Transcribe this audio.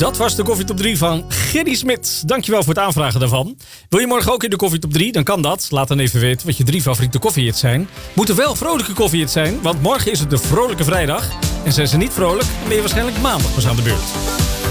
Dat was de Koffietop 3 van Gerry Smit. Dankjewel voor het aanvragen daarvan. Wil je morgen ook in de Koffietop 3? Dan kan dat. Laat dan even weten wat je 3 favoriete koffiehits zijn. Moeten wel vrolijke koffiehits zijn, want morgen is het de Vrolijke Vrijdag. En zijn ze niet vrolijk, dan ben je waarschijnlijk maandag pas aan de beurt.